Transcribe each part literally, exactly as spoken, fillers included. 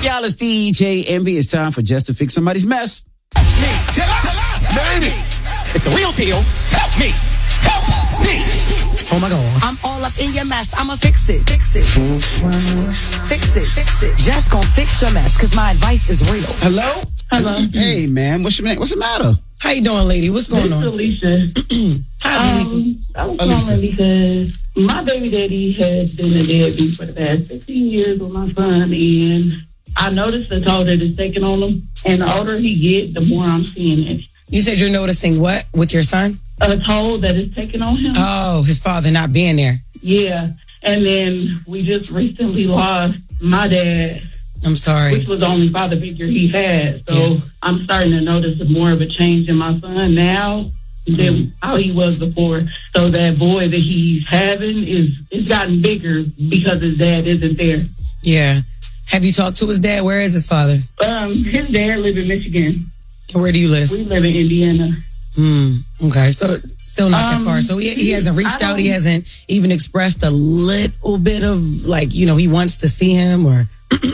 up, y'all? It's D J Envy. It's time for Just to Fix Somebody's Mess. Me, tell her, baby. It's the real deal. Help me. Help me. Oh my God. I'm all up in your mess. I'ma fix it. Fix it. Fix it. Fix it. Just gonna fix your mess, cause my advice is real. Hello? Hello. Hey, man. What's your name? What's the matter? How you doing, lady? What's going This on? is Alicia. Hi, Um, Lisa. I was Alicia. calling because my baby daddy has been a deadbeat for the past fifteen years with my son, and I noticed the toll that it's taking on him. And the older he get, the more I'm seeing it. You said you're noticing what with your son? A toll that it's taking on him. Oh, his father not being there. Yeah. And then we just recently lost my dad, I'm sorry. which was the only father figure he had. So Yeah. I'm starting to notice more of a change in my son now than Mm. how he was before. So that void that he's having is it's gotten bigger because his dad isn't there. Yeah. Have you talked to his dad? Where is his father? Um, his dad live in Michigan. Where do you live? We live in Indiana. Hmm. Okay. So still not Um, that far. So he, he hasn't reached I out. He don't- hasn't even expressed a little bit of like, you know, he wants to see him or.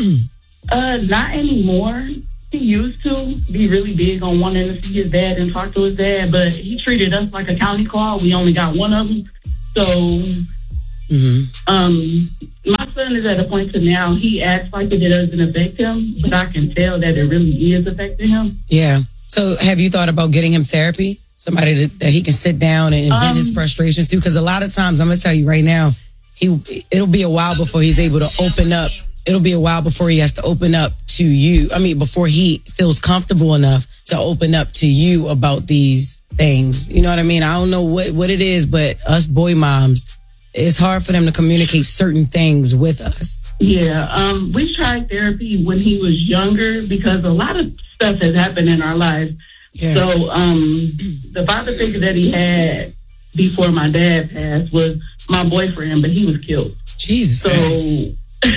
Uh, not anymore. He used to be really big on wanting to see his dad and talk to his dad, but he treated us like a county call. We only got one of them. So, hmm um, my son is at a point to now he acts like it doesn't affect him, but I can tell that it really is affecting him. Yeah. So have you thought about getting him therapy? Somebody that, that he can sit down and vent Um, his frustrations to? Because a lot of times, I'm going to tell you right now, he it'll be a while before he's able to open up. It'll be a while before he has to open up to you. I mean, before he feels comfortable enough to open up to you about these things. You know what I mean? I don't know what, what it is, but us boy moms, it's hard for them to communicate certain things with us. Yeah, um, we tried therapy when he was younger because a lot of stuff has happened in our lives. Yeah. So um, the father figure that he had before my dad passed was my boyfriend, but he was killed. Jesus So, Christ.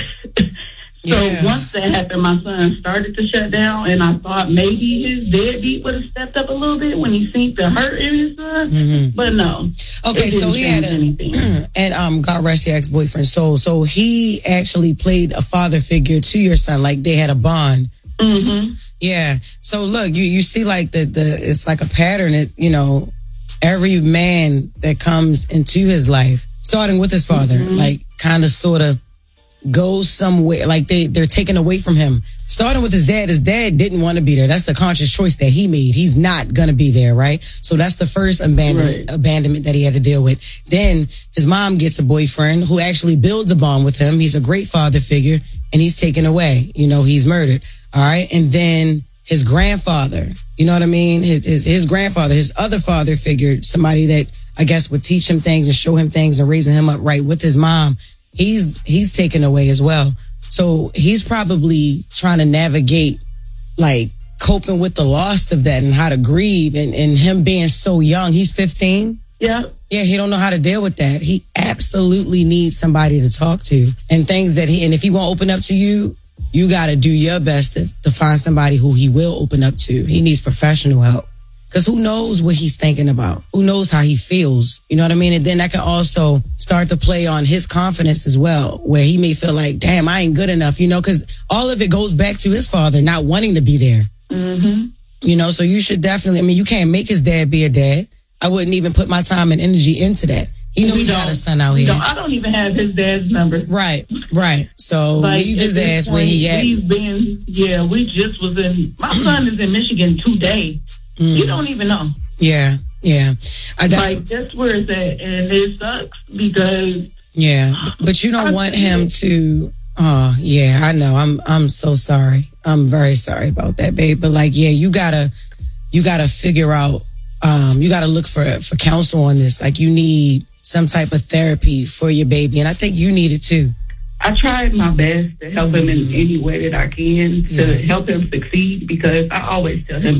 so Yeah. once that happened, my son started to shut down, and I thought maybe his deadbeat would have stepped up a little bit when he seen the hurt in his son. Mm-hmm. But no. Okay, it so didn't he had change a, anything. and um, God rest your ex-boyfriend. So, so he actually played a father figure to your son, like they had a bond. Mm-hmm. Yeah. So look, you you see, like the the it's like a pattern. That you know, every man that comes into his life, starting with his father, Mm-hmm. like kind of sort of goes somewhere. Like they they're taken away from him. Starting with his dad, his dad didn't want to be there. That's the conscious choice that he made. He's not going to be there, right? So that's the first abandonment, Right. abandonment that he had to deal with. Then his mom gets a boyfriend who actually builds a bond with him. He's a great father figure, and he's taken away. You know, he's murdered. All right. And then his grandfather, you know what I mean? His, his, his grandfather, his other father figure, somebody that I guess would teach him things and show him things and raising him up right with his mom. He's, he's taken away as well. So he's probably trying to navigate, like coping with the loss of that and how to grieve, and, and him being so young. He's fifteen. Yeah. Yeah, he don't know how to deal with that. He absolutely needs somebody to talk to, and things that he, and if he won't open up to you, you got to do your best to, to find somebody who he will open up to. He needs professional help. Because who knows what he's thinking about? Who knows how he feels? You know what I mean? And then that can also start to play on his confidence as well, where he may feel like, damn, I ain't good enough, you know, because all of it goes back to his father not wanting to be there. Mm-hmm. You know, so you should definitely, I mean, you can't make his dad be a dad. I wouldn't even put my time and energy into that. He knew We he got don't- a son out we here. don't- I don't even have his dad's number. Right, right. So Like, leave at his this ass where he point, at. We've been, yeah, we just was in, my son is in Michigan today. Mm. You don't even know. Yeah, yeah. I, that's, Like, that's where it's at. And it sucks because, yeah. But you don't want him to, oh, yeah, I know. I'm, I'm so sorry. I'm very sorry about that, babe. But like, yeah, you gotta, you gotta figure out, um, you gotta look for, for counsel on this. Like you need some type of therapy for your baby. And I think you need it too. I tried my best to help him in any way that I can to Yeah. help him succeed, because I always tell him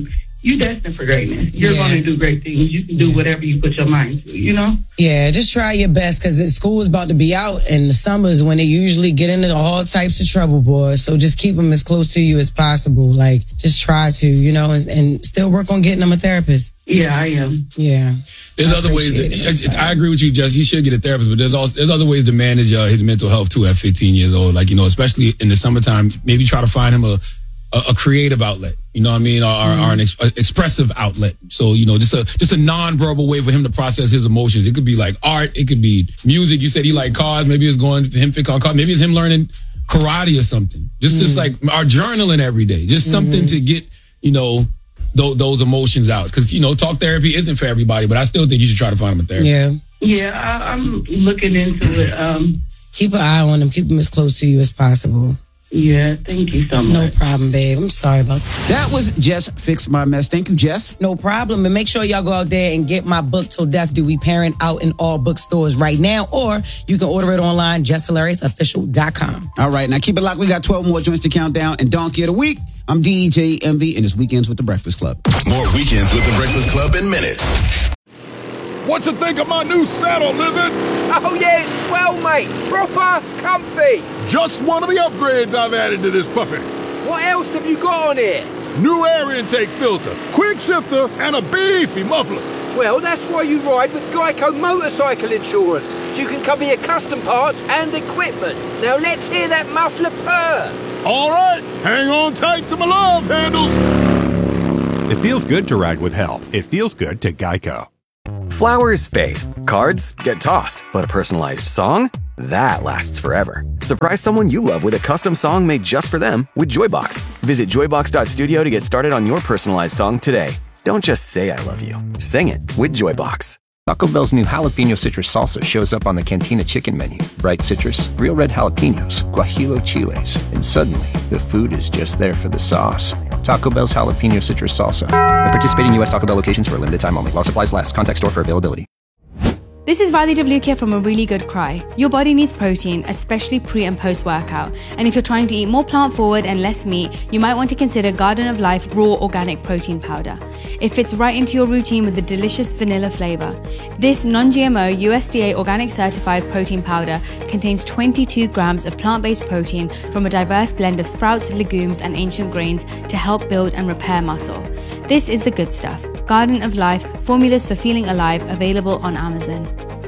you destined for greatness. You're Yeah. going to do great things. You can do whatever you put your mind to, you know? Yeah, just try your best because school is about to be out, and the summers when they usually get into all types of trouble, boy. So just keep them as close to you as possible. Like, just try to, you know, and, and still work on getting them a therapist. Yeah, I am. Yeah. There's I other ways. appreciate That, it. I agree with you, Jess. He should get a therapist, but there's also, there's other ways to manage uh, his mental health too at fifteen years old. Like, you know, especially in the summertime, maybe try to find him a a, a creative outlet. You know what I mean, or, mm-hmm. or an ex- expressive outlet. So, you know, just a just a non-verbal way for him to process his emotions. It could be like art. It could be music. You said he liked cars. Maybe it's going to him pick on cars. Maybe it's him learning karate or something. Just mm-hmm. just like our journaling every day. Just mm-hmm. something to get, you know, th- those emotions out. Because, you know, talk therapy isn't for everybody, but I still think you should try to find him a therapist. Yeah. Yeah, I, I'm looking into it. Um, Keep an eye on him. Keep him as close to you as possible. Yeah, thank you so much. No problem, babe. I'm sorry about that. That was Jess Fix My Mess. Thank you, Jess. No problem. And make sure y'all go out there and get my book, Till Death Do We Parent, out in all bookstores right now. Or you can order it online, jess hilarious official dot com. All right, now keep it locked. We got twelve more joints to count down and Donkey of the Week. I'm D J Envy, and it's Weekends with the Breakfast Club. More Weekends with the Breakfast Club in minutes. What you think of my new saddle, Lizard? Oh, yeah, it's swell, mate. Proper comfy. Just one of the upgrades I've added to this puppy. What else have you got on here? New air intake filter, quick shifter, and a beefy muffler. Well, that's why you ride with Geico Motorcycle Insurance, so you can cover your custom parts and equipment. Now let's hear that muffler purr. All right, hang on tight to my love handles. It feels good to ride with help. It feels good to Geico. Flowers fade, cards get tossed, but a personalized song? That lasts forever. Surprise someone you love with a custom song made just for them with Joybox. Visit joybox dot studio to get started on your personalized song today. Don't just say I love you. Sing it with Joybox. Taco Bell's new jalapeno citrus salsa shows up on the Cantina chicken menu. Bright citrus, real red jalapenos, guajillo chiles, and suddenly the food is just there for the sauce. Taco Bell's jalapeno citrus salsa. At participating U S Taco Bell locations for a limited time only. While supplies last. Contact store for availability. This is Riley Devlukia from A Really Good Cry. Your body needs protein, especially pre and post workout. And if you're trying to eat more plant forward and less meat, you might want to consider Garden of Life Raw Organic Protein Powder. It fits right into your routine with a delicious vanilla flavor. This non-G M O U S D A organic certified protein powder contains twenty-two grams of plant-based protein from a diverse blend of sprouts, legumes, and ancient grains to help build and repair muscle. This is the good stuff. Garden of Life, formulas for feeling alive, available on Amazon.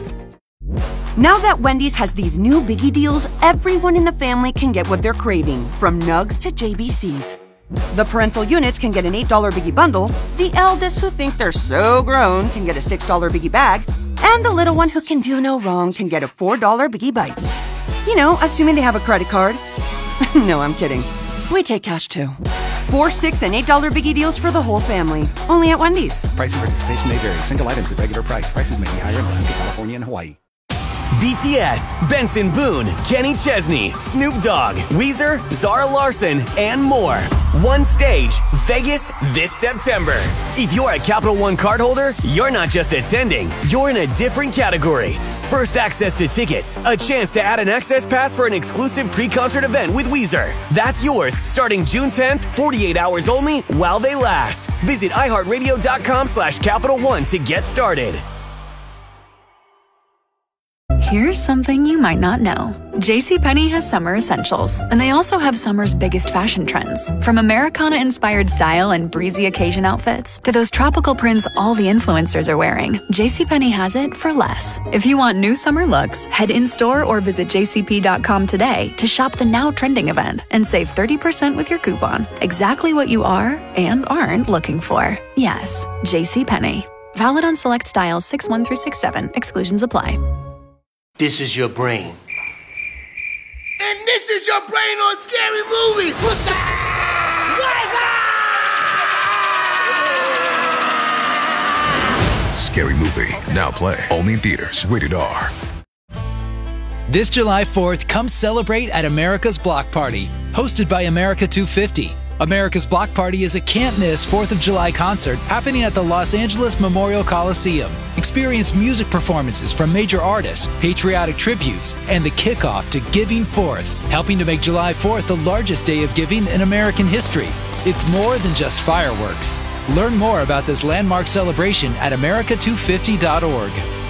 Now that Wendy's has these new biggie deals, everyone in the family can get what they're craving, from nugs to J B Cs. The parental units can get an eight dollar biggie bundle, the eldest who think they're so grown can get a six dollar biggie bag, and the little one who can do no wrong can get a four dollar biggie bites. You know, assuming they have a credit card. No, I'm kidding. We take cash too. Four, six, and eight dollar biggie deals for the whole family. Only at Wendy's. Price and participation may vary. Single items at regular price. Prices may be higher in Alaska, California, and Hawaii. B T S, Benson Boone, Kenny Chesney, Snoop Dogg, Weezer, Zara Larson, and more. One stage, Vegas this September. If you're a Capital One cardholder, you're not just attending, you're in a different category. First access to tickets, a chance to add an access pass for an exclusive pre-concert event with Weezer. That's yours starting June tenth, forty-eight hours only while they last. Visit iHeartRadio.com slash Capital One to get started. Here's something you might not know. JCPenney has summer essentials, and they also have summer's biggest fashion trends. From Americana-inspired style and breezy occasion outfits to those tropical prints all the influencers are wearing, JCPenney has it for less. If you want new summer looks, head in-store or visit j c p dot com today to shop the now trending event and save thirty percent with your coupon. Exactly what you are and aren't looking for. Yes, JCPenney. Valid on select styles six one through six seven. Exclusions apply. This is your brain. And this is your brain on Scary Movie. What's up? What's up? Scary Movie, now play. Only in theaters. Rated R. This July fourth, come celebrate at America's Block Party, hosted by America two fifty. America's Block Party is a can't-miss fourth of July concert happening at the Los Angeles Memorial Coliseum. Experience music performances from major artists, patriotic tributes, and the kickoff to Giving Fourth, helping to make July fourth the largest day of giving in American history. It's more than just fireworks. Learn more about this landmark celebration at America two fifty dot org.